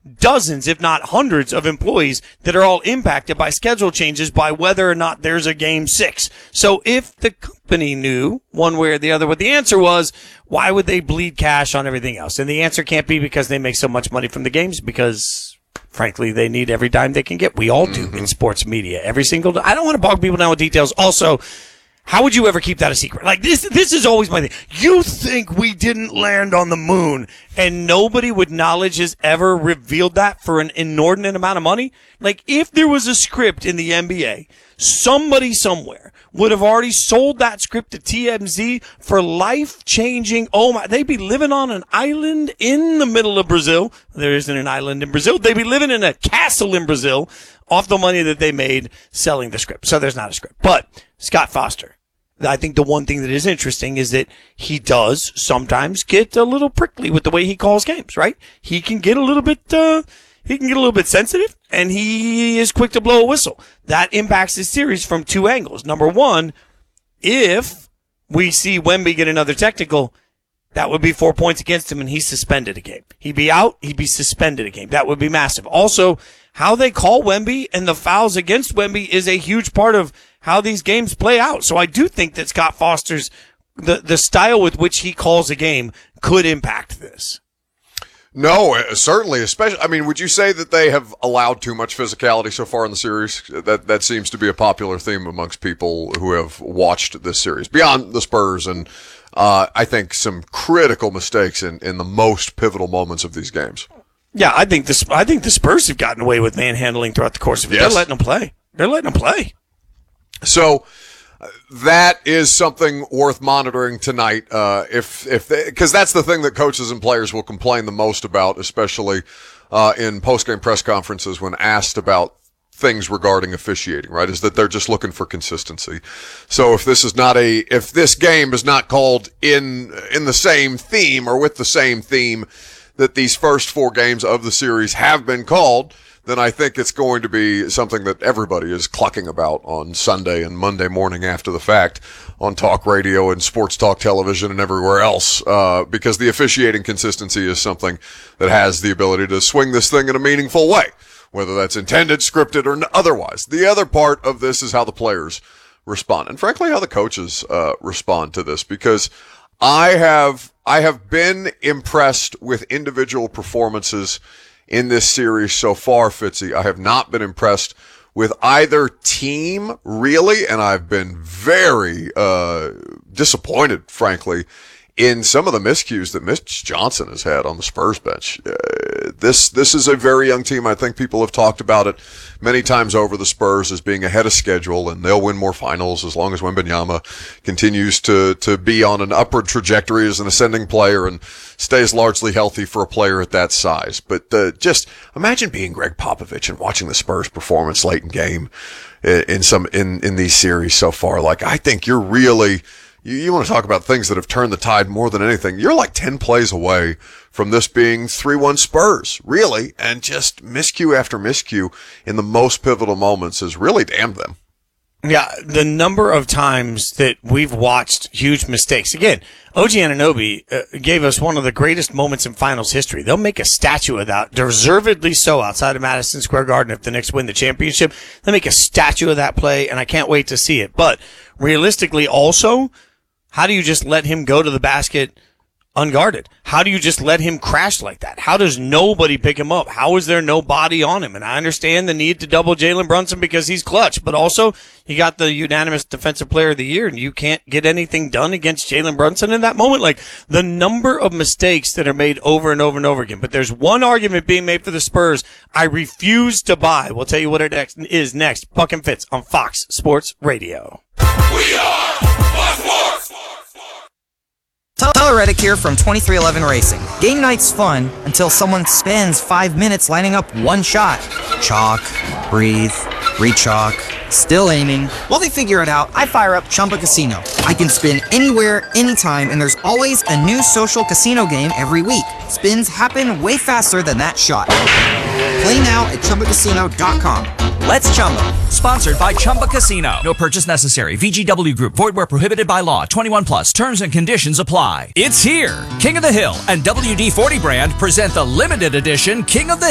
dozens, if not hundreds, of employees that are all impacted by schedule changes by whether or not there's a game 6. So if the company knew one way or the other what the answer was, why would they bleed cash on everything else? And the answer can't be because they make so much money from the games, because frankly, they need every dime they can get. We all do in sports media. Every single I don't want to bog people down with details. Also, how would you ever keep that a secret? Like, this is always my thing. You think we didn't land on the moon and nobody with knowledge has ever revealed that for an inordinate amount of money? Like, if there was a script in the NBA, somebody somewhere would have already sold that script to TMZ for life-changing. Oh my, they'd be living on an island in the middle of Brazil. There isn't an island in Brazil. They'd be living in a castle in Brazil off the money that they made selling the script. So there's not a script. But Scott Foster, I think the one thing that is interesting is that he does sometimes get a little prickly with the way he calls games, right? He can get a little bit sensitive, and he is quick to blow a whistle. That impacts his series from two angles. Number one, if we see Wemby get another technical, that would be 4 points against him, and he's suspended a game. He'd be out, he'd be suspended a game. That would be massive. Also, how they call Wemby and the fouls against Wemby is a huge part of how these games play out. So I do think that Scott Foster's, the style with which he calls a game could impact this. No, certainly, especially, I mean, would you say that they have allowed too much physicality so far in the series? That seems to be a popular theme amongst people who have watched this series, beyond the Spurs and I think some critical mistakes in the most pivotal moments of these games. Yeah, I think the Spurs have gotten away with manhandling throughout the course of it. Yes. They're letting them play. So that is something worth monitoring tonight. Because that's the thing that coaches and players will complain the most about, especially in post-game press conferences when asked about things regarding officiating, right? Is that they're just looking for consistency. So if this game is not called in the same theme or with the same theme that these first 4 games of the series have been called, then I think it's going to be something that everybody is clucking about on Sunday and Monday morning after the fact on talk radio and sports talk television and everywhere else, because the officiating consistency is something that has the ability to swing this thing in a meaningful way, whether that's intended, scripted, or otherwise. The other part of this is how the players respond, and frankly, how the coaches respond to this, because I have been impressed with individual performances in this series so far, Fitzy. I have not been impressed with either team, really, and I've been very disappointed, frankly, in some of the miscues that Mitch Johnson has had on the Spurs bench. This is a very young team. I think people have talked about it many times over, the Spurs as being ahead of schedule, and they'll win more finals as long as Wembanyama continues to be on an upward trajectory as an ascending player and stays largely healthy for a player at that size. But just imagine being Greg Popovich and watching the Spurs performance late in game in these series so far. Like, I think you're really, you want to talk about things that have turned the tide more than anything. You're like 10 plays away from this being 3-1 Spurs, really, and just miscue after miscue in the most pivotal moments has really damned them. Yeah, the number of times that we've watched huge mistakes. Again, OG Anunoby gave us one of the greatest moments in finals history. They'll make a statue of that, deservedly so, outside of Madison Square Garden if the Knicks win the championship. They'll make a statue of that play, and I can't wait to see it. But realistically also, how do you just let him go to the basket unguarded? How do you just let him crash like that? How does nobody pick him up? How is there no body on him? And I understand the need to double Jalen Brunson because he's clutch, but also you got the unanimous defensive player of the year and you can't get anything done against Jalen Brunson in that moment. Like, the number of mistakes that are made over and over and over again. But there's one argument being made for the Spurs I refuse to buy. We'll tell you what it is next. Buck and Fitz on Fox Sports Radio. We are Fox Sports! Tyler Reddick here from 2311 Racing. Game night's fun until someone spends 5 minutes lining up one shot. Chalk, breathe, re-chalk, still aiming. While they figure it out, I fire up Chumba Casino. I can spin anywhere, anytime, and there's always a new social casino game every week. Spins happen way faster than that shot. Play now at ChumbaCasino.com. Let's Chumba. Sponsored by Chumba Casino. No purchase necessary. VGW Group. Void where prohibited by law. 21 plus. Terms and conditions apply. It's here. King of the Hill and WD-40 brand present the limited edition King of the